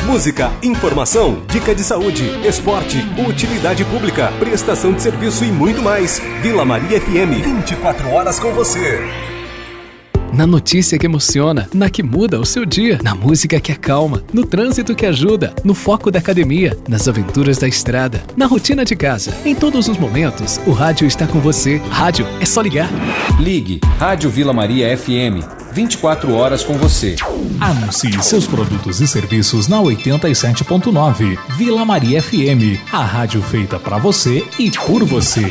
Música, informação, dica de saúde, esporte, utilidade pública, prestação de serviço e muito mais. Vila Maria FM, 24 horas com você. Na notícia que emociona, na que muda o seu dia, na música que acalma, no trânsito que ajuda, no foco da academia, nas aventuras da estrada, na rotina de casa. Em todos os momentos, o rádio está com você. Rádio é só ligar. Ligue Rádio Vila Maria FM, 24 horas com você. Anuncie seus produtos e serviços na 87.9 Vila Maria FM, a rádio feita para você e por você.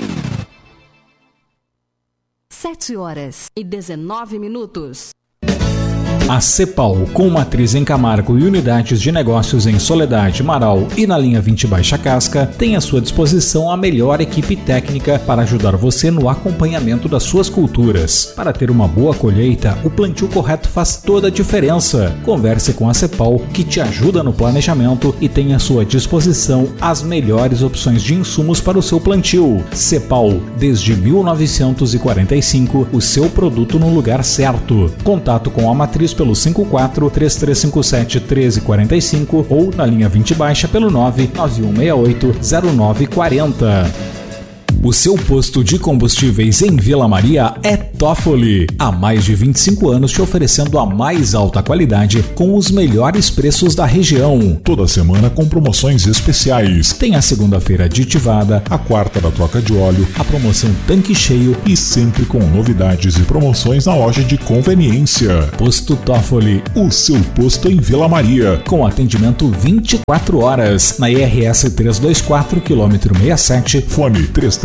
7h19. A Cepal, com matriz em Camargo e unidades de negócios em Soledade, Marau e na linha 20 Baixa Casca, tem à sua disposição a melhor equipe técnica para ajudar você no acompanhamento das suas culturas. Para ter uma boa colheita, o plantio correto faz toda a diferença. Converse com a Cepal, que te ajuda no planejamento e tem à sua disposição as melhores opções de insumos para o seu plantio. Cepal, desde 1945, o seu produto no lugar certo. Contato com a matriz pelo 54-3357-1345 ou na linha 20 Baixa pelo 99168-0940. O seu posto de combustíveis em Vila Maria é Toffoli. Há mais de 25 anos te oferecendo a mais alta qualidade com os melhores preços da região. Toda semana com promoções especiais. Tem a segunda-feira aditivada, a quarta da troca de óleo, a promoção tanque cheio e sempre com novidades e promoções na loja de conveniência. Posto Toffoli, o seu posto em Vila Maria. Com atendimento 24 horas na IRS 324, quilômetro 67, fone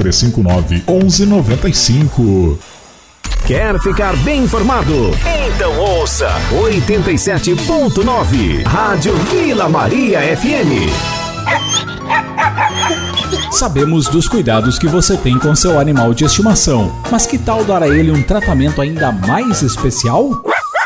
3359-1195. Quer ficar bem informado? Então ouça 87.9 Rádio Vila Maria FM. Sabemos dos cuidados que você tem com seu animal de estimação, mas que tal dar a ele um tratamento ainda mais especial?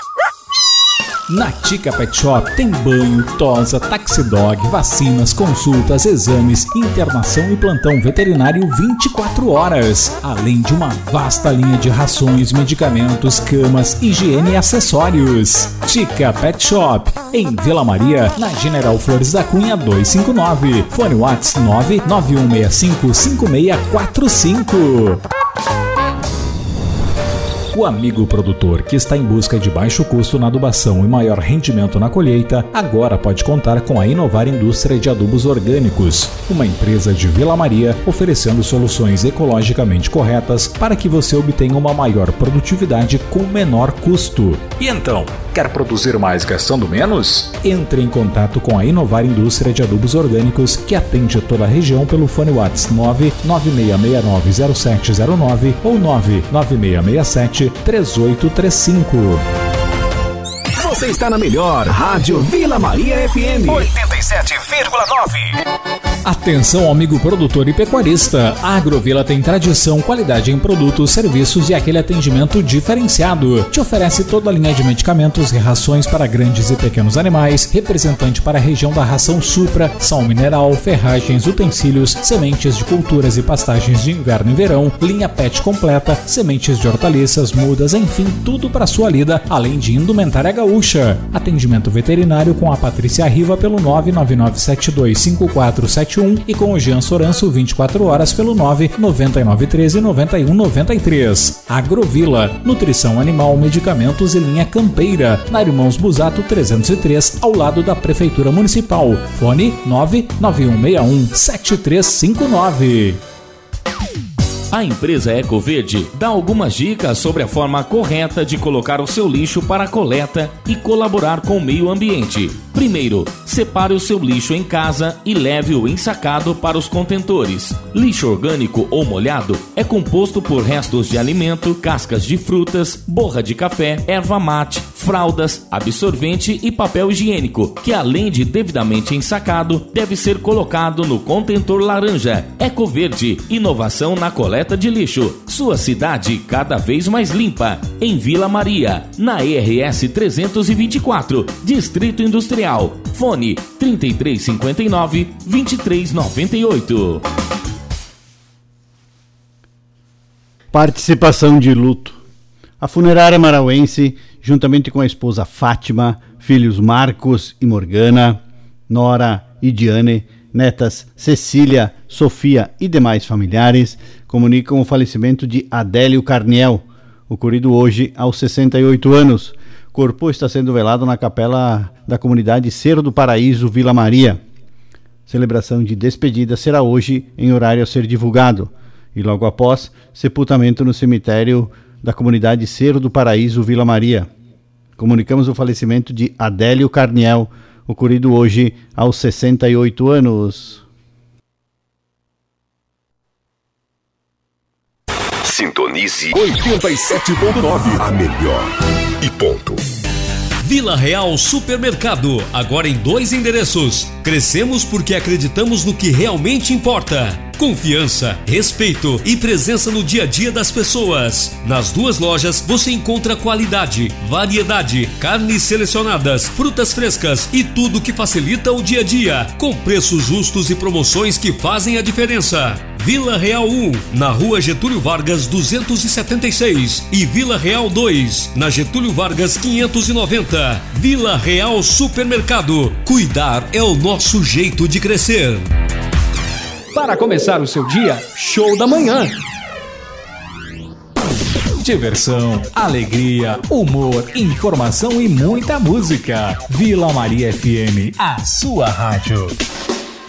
Na Tica Pet Shop tem banho, tosa, taxidog, vacinas, consultas, exames, internação e plantão veterinário 24 horas. Além de uma vasta linha de rações, medicamentos, camas, higiene e acessórios. Tica Pet Shop, em Vila Maria, na General Flores da Cunha 259. Fone WhatsApp 991655645. O amigo produtor que está em busca de baixo custo na adubação e maior rendimento na colheita, agora pode contar com a Inovar Indústria de Adubos Orgânicos, uma empresa de Vila Maria oferecendo soluções ecologicamente corretas para que você obtenha uma maior produtividade com menor custo. E então, quer produzir mais gastando menos? Entre em contato com a Inovar Indústria de Adubos Orgânicos, que atende toda a região pelo fone WhatsApp 996690709 ou 99667-3835. Você está na melhor Rádio Vila Maria FM 87,9. Atenção, amigo produtor e pecuarista. A Agrovila tem tradição, qualidade em produtos, serviços e aquele atendimento diferenciado. Te oferece toda a linha de medicamentos e rações para grandes e pequenos animais, representante para a região da ração Supra, sal mineral, ferragens, utensílios, sementes de culturas e pastagens de inverno e verão, linha pet completa, sementes de hortaliças, mudas, enfim, tudo para sua lida, além de indumentária gaúcha. Atendimento veterinário com a Patrícia Riva pelo 999725471 e com o Jean Soranço 24 horas pelo 99913-9193. Agrovila, nutrição animal, medicamentos e linha campeira, na Irmãos Busato 303, ao lado da Prefeitura Municipal. Fone 99161-7359. A empresa Ecoverde dá algumas dicas sobre a forma correta de colocar o seu lixo para a coleta e colaborar com o meio ambiente. Primeiro, separe o seu lixo em casa e leve-o ensacado para os contentores. Lixo orgânico ou molhado é composto por restos de alimento, cascas de frutas, borra de café, erva mate, fraldas, absorvente e papel higiênico, que além de devidamente ensacado, deve ser colocado no contentor laranja. Ecoverde, inovação na coleta de lixo. Sua cidade cada vez mais limpa. Em Vila Maria, na ERS 324, Distrito Industrial. Fone 3359-2398. Participação de luto. A funerária marauense, juntamente com a esposa Fátima, filhos Marcos e Morgana, Nora e Diane, netas Cecília, Sofia e demais familiares, comunicam o falecimento de Adélio Carniel, ocorrido hoje aos 68 anos. O corpo está sendo velado na capela da comunidade Cerro do Paraíso, Vila Maria. Celebração de despedida será hoje em horário a ser divulgado. E logo após, sepultamento no cemitério da comunidade Cerro do Paraíso, Vila Maria. Comunicamos o falecimento de Adélio Carniel, ocorrido hoje aos 68 anos. Sintonize 87.9, a melhor e ponto. Vila Real Supermercado, agora em 2 endereços. Crescemos porque acreditamos no que realmente importa. Confiança, respeito e presença no dia a dia das pessoas. Nas 2 lojas você encontra qualidade, variedade, carnes selecionadas, frutas frescas e tudo que facilita o dia a dia, com preços justos e promoções que fazem a diferença. Vila Real 1, na Rua Getúlio Vargas 276 e Vila Real 2, na Getúlio Vargas 590. Vila Real Supermercado. Cuidar é o nosso jeito de crescer. Para começar o seu dia, show da manhã. Diversão, alegria, humor, informação e muita música. Vila Maria FM, a sua rádio.